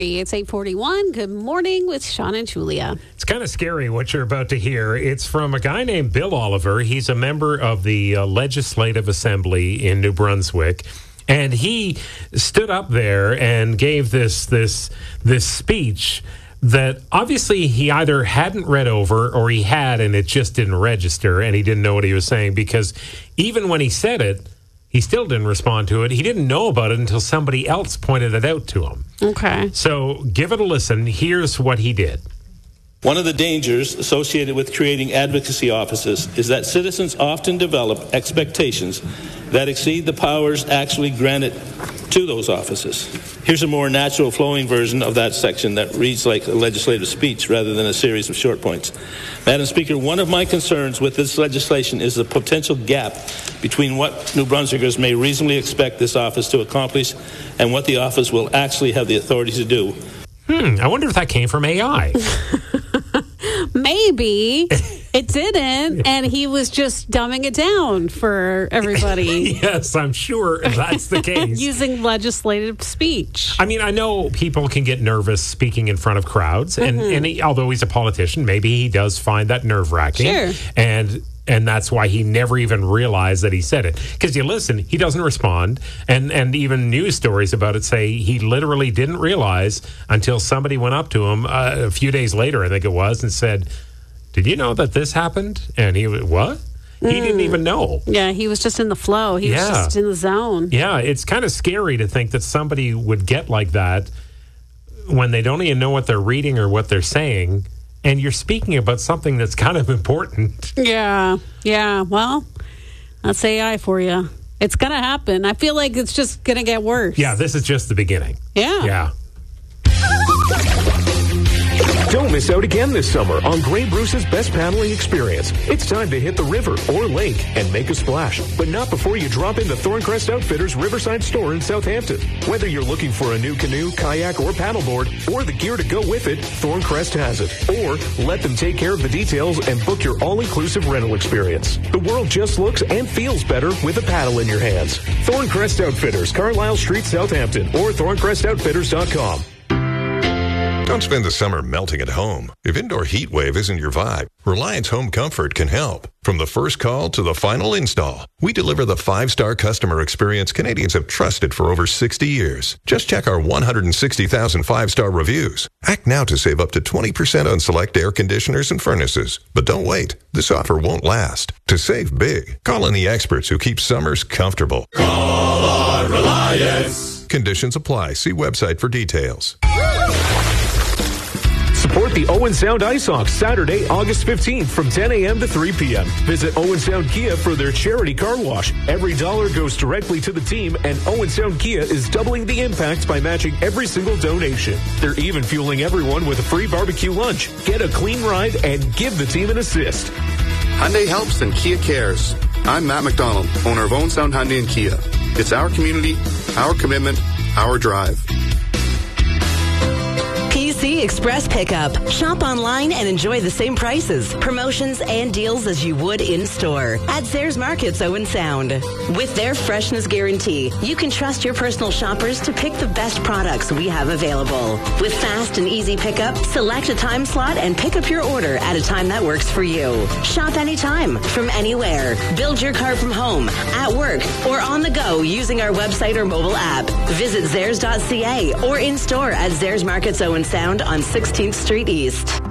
It's 8:41. Good morning with Sean and Julia. It's kind of scary what you're about to hear. It's from a guy named Bill Oliver. He's a member of the Legislative Assembly in New Brunswick. And he stood up there and gave this speech that obviously he either hadn't read over or he had and it just didn't register and he didn't know what he was saying, because even when he said it, he still didn't respond to it. He didn't know about it until somebody else pointed it out to him. Okay. So give it a listen. Here's what he did. One of the dangers associated with creating advocacy offices is that citizens often develop expectations that exceed the powers actually granted to those offices. Here's a more natural flowing version of that section that reads like a legislative speech rather than a series of short points. Madam Speaker, one of my concerns with this legislation is the potential gap between what New Brunswickers may reasonably expect this office to accomplish and what the office will actually have the authority to do. I wonder if that came from AI. Maybe it didn't, and he was just dumbing it down for everybody. Yes, I'm sure that's the case. Using legislative speech. I mean, I know people can get nervous speaking in front of crowds, and although he's a politician, maybe he does find that nerve-wracking. Sure. And that's why he never even realized that he said it. Because you listen, he doesn't respond. And even news stories about it say he literally didn't realize until somebody went up to him a few days later, I think it was, and said, "Did you know that this happened?" And he was, "What?" He didn't even know. Yeah, he was just in the flow. He was just in the zone. Yeah, it's kind of scary to think that somebody would get like that when they don't even know what they're reading or what they're saying. And you're speaking about something that's kind of important. Yeah. Well, that's AI for you. It's going to happen. I feel like it's just going to get worse. Yeah, this is just the beginning. Yeah. Don't miss out again this summer on Grey Bruce's best paddling experience. It's time to hit the river or lake and make a splash, but not before you drop into Thorncrest Outfitters Riverside store in Southampton. Whether you're looking for a new canoe, kayak, or paddleboard, or the gear to go with it, Thorncrest has it. Or let them take care of the details and book your all-inclusive rental experience. The world just looks and feels better with a paddle in your hands. Thorncrest Outfitters, Carlisle Street, Southampton, or thorncrestoutfitters.com. Don't spend the summer melting at home. If indoor heat wave isn't your vibe, Reliance Home Comfort can help. From the first call to the final install, we deliver the 5-star customer experience Canadians have trusted for over 60 years. Just check our 160,000 5-star reviews. Act now to save up to 20% on select air conditioners and furnaces. But don't wait. This offer won't last. To save big, call in the experts who keep summers comfortable. Call our Reliance. Conditions apply. See website for details. Support the Owen Sound Ice Hawks Saturday, August 15th from 10 a.m. to 3 p.m. Visit Owen Sound Kia for their charity car wash. Every dollar goes directly to the team, and Owen Sound Kia is doubling the impact by matching every single donation. They're even fueling everyone with a free barbecue lunch. Get a clean ride and give the team an assist. Hyundai helps and Kia cares. I'm Matt McDonald, owner of Owen Sound Hyundai and Kia. It's our community, our commitment, our drive. PC Express Pickup. Shop online and enjoy the same prices, promotions, and deals as you would in-store at Zayres Markets Owen Sound. With their freshness guarantee, you can trust your personal shoppers to pick the best products we have available. With fast and easy pickup, select a time slot and pick up your order at a time that works for you. Shop anytime, from anywhere. Build your car from home, at work, or on the go using our website or mobile app. Visit Zayres.ca or in-store at Zayres Markets Owen Sound on 16th Street East.